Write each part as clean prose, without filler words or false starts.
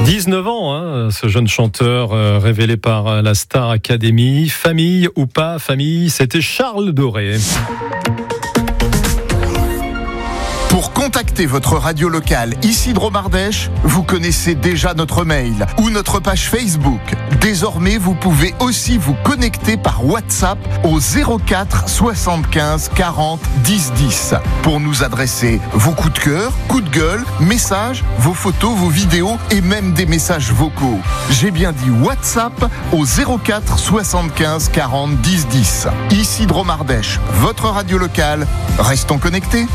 19 ans, ce jeune chanteur révélé par la Star Academy. Famille ou pas famille, c'était Charles Doré. Pour contacter votre radio locale ici de Romardèche, vous connaissez déjà notre mail ou notre page Facebook. Désormais, vous pouvez aussi vous connecter par WhatsApp au 04 75 40 10 10 pour nous adresser vos coups de cœur, coups de gueule, messages, vos photos, vos vidéos et même des messages vocaux. J'ai bien dit WhatsApp au 04 75 40 10 10. Ici de Romardèche, votre radio locale. Restons connectés.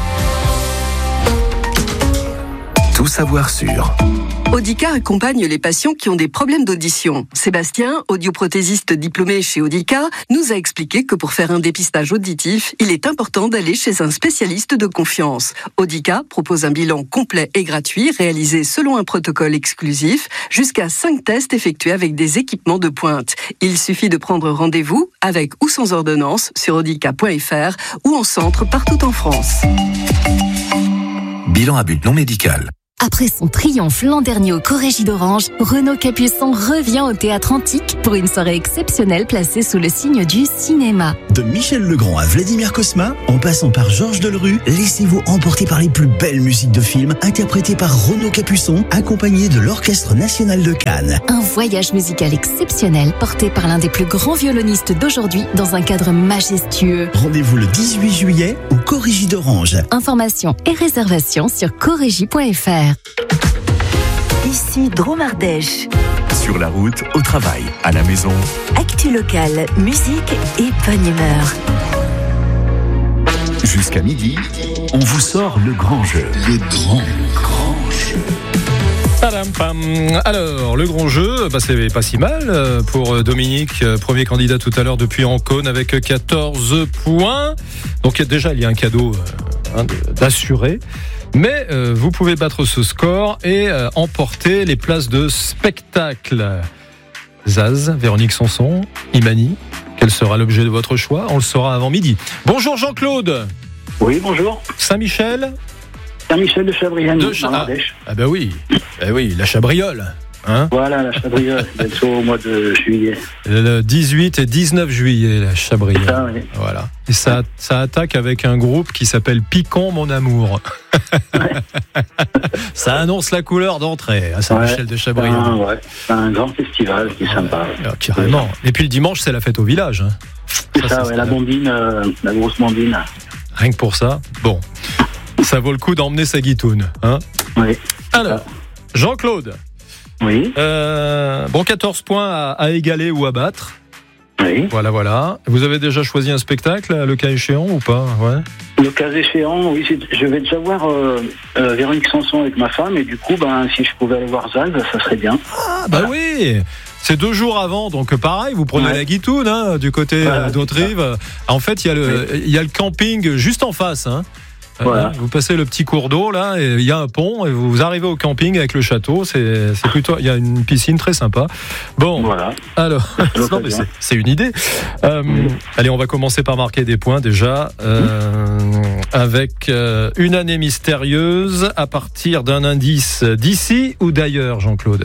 Tout savoir sur. Audica accompagne les patients qui ont des problèmes d'audition. Sébastien, audioprothésiste diplômé chez Audica, nous a expliqué que pour faire un dépistage auditif, il est important d'aller chez un spécialiste de confiance. Audica propose un bilan complet et gratuit, réalisé selon un protocole exclusif, jusqu'à 5 tests effectués avec des équipements de pointe. Il suffit de prendre rendez-vous, avec ou sans ordonnance, sur audica.fr ou en centre partout en France. Bilan à but non médical. Après son triomphe l'an dernier au Corrégie d'Orange, Renaud Capuçon revient au Théâtre Antique pour une soirée exceptionnelle placée sous le signe du cinéma. De Michel Legrand à Vladimir Cosma, en passant par Georges Delerue, laissez-vous emporter par les plus belles musiques de films interprétées par Renaud Capuçon, accompagné de l'Orchestre National de Cannes. Un voyage musical exceptionnel porté par l'un des plus grands violonistes d'aujourd'hui dans un cadre majestueux. Rendez-vous le 18 juillet au Corrégie d'Orange. Informations et réservations sur corrégie.fr. Ici Dromardèche. Sur la route, au travail, à la maison. Actu locale, musique et bonne humeur. Jusqu'à midi, on vous sort le grand jeu. Le grand jeu. Alors, le grand jeu, c'est pas si mal pour Dominique, premier candidat tout à l'heure depuis Ancône avec 14 points. Donc déjà, il y a un cadeau d'assuré. Mais vous pouvez battre ce score et emporter les places de spectacle. Zaz, Véronique Sanson, Imani, quel sera l'objet de votre choix ? On le saura avant midi. Bonjour Jean-Claude. Oui, bonjour. Saint-Michel ? Saint-Michel de Chabriol, Romardèche. Ben oui, la Chabriole. Hein ? Voilà, la Chabriole, bientôt au mois de juillet. Le 18 et 19 juillet, la Chabriole. Ça, oui. Voilà. Et ça attaque avec un groupe qui s'appelle Picon mon amour. Ça annonce la couleur d'entrée à Saint-Michel de Chabriol. C'est un grand festival qui est sympa. Alors, carrément. Et puis le dimanche, c'est la fête au village. Hein. C'est ça, la bondine, la grosse bondine. Rien que pour ça, bon. Ça vaut le coup d'emmener sa guitoune. Hein. Oui. Alors, Jean-Claude. Oui. 14 points à égaler ou à battre. Oui. Voilà. Vous avez déjà choisi un spectacle, le cas échéant, ou pas ? Ouais. Le cas échéant, oui, je vais déjà voir Véronique Sanson avec ma femme, et du coup, si je pouvais aller voir Zaz, ça serait bien. Ah, oui. C'est 2 jours avant, donc pareil, vous prenez la guitoune du côté d'Autrive. En fait, il y a le camping juste en face. Voilà. Vous passez le petit cours d'eau là, et il y a un pont, et vous arrivez au camping avec le château. C'est plutôt, il y a une piscine très sympa. Bon, voilà. Alors, non, mais c'est une idée. Allez, on va commencer par marquer des points déjà avec une année mystérieuse à partir d'un indice d'ici ou d'ailleurs, Jean-Claude.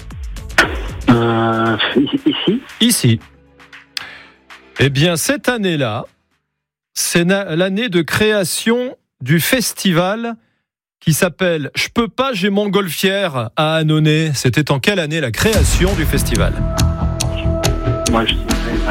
Ici. Eh bien, cette année-là, c'est l'année de création du festival qui s'appelle « Je peux pas, j'ai montgolfière » à Annonay. C'était en quelle année la création du festival ? Moi, je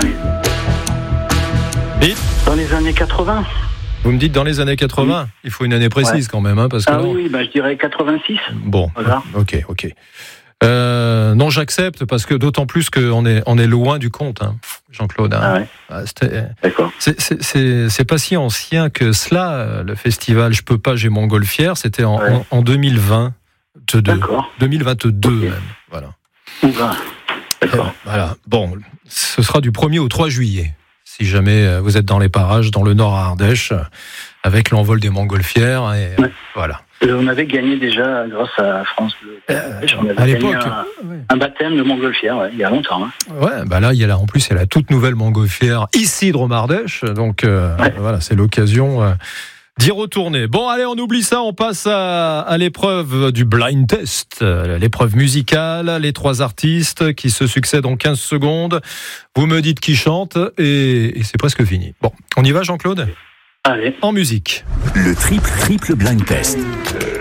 dirais dans les années 80. Vous me dites dans les années 80 ? Il faut une année précise quand même. Parce que je dirais 86. Bon, voilà. Ok. Non, j'accepte parce que d'autant plus qu'on est loin du compte, Jean-Claude. D'accord. C'est pas si ancien que cela, le festival Je peux pas, j'ai montgolfière. C'était en 2022. D'accord. 2022 même. Voilà. D'accord. Voilà. Bon, ce sera du 1er au 3 juillet. Si jamais vous êtes dans les parages, dans le nord à Ardèche, avec l'envol des montgolfières. Et voilà. On avait gagné déjà, grâce à France Bleu, on avait à l'époque, un baptême de montgolfière, il y a longtemps. Là, il y a en plus, il y a la toute nouvelle montgolfière ici de Romardèche, donc voilà, c'est l'occasion d'y retourner. Bon, allez, on oublie ça, on passe à l'épreuve du blind test, l'épreuve musicale, les 3 artistes qui se succèdent en 15 secondes. Vous me dites qui chante et c'est presque fini. Bon, on y va, Jean-Claude ? Allez. En musique. Le triple blind test.